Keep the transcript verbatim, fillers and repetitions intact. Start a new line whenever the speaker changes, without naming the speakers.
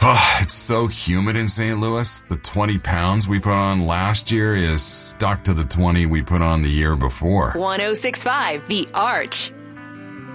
Oh, it's so humid in Saint Louis. The twenty pounds we put on last year is stuck to the twenty we put on the year before.
one oh six point five The Arch.